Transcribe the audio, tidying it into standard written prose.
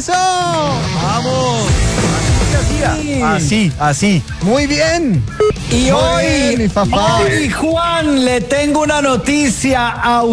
¡Eso! ¡Vamos! Así. Muy bien. Y Muy bien, mi papá. hoy, Juan, le tengo una noticia a